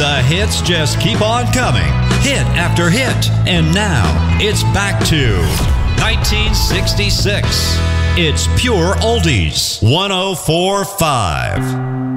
The hits just keep on coming, hit after hit. And now, it's back to 1966. It's Pure Oldies 104.5.